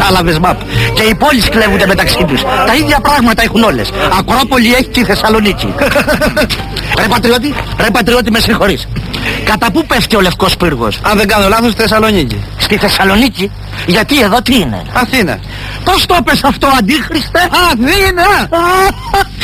Κατάλαβες, Μαπ? Και οι πόλεις κλέβονται μεταξύ τους. Τα ίδια πράγματα έχουν όλες. Ακρόπολη έχει και η Θεσσαλονίκη. Ρε πατριώτη, με συγχωρείς. Κατά πού πέφτει ο Λευκός Πύργος? Αν δεν κάνω λάθος, στη Θεσσαλονίκη. Στη Θεσσαλονίκη? Γιατί εδώ τι είναι? Αθήνα. Πώς το πες αυτό, αντίχριστε? Αθήνα!